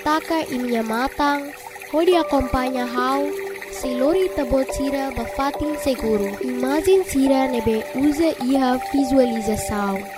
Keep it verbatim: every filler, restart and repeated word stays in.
taka imia matang, hodi acompanha hau, se lori tabot sira bafatin seguro. Imagem sira nebe usa iha visualização.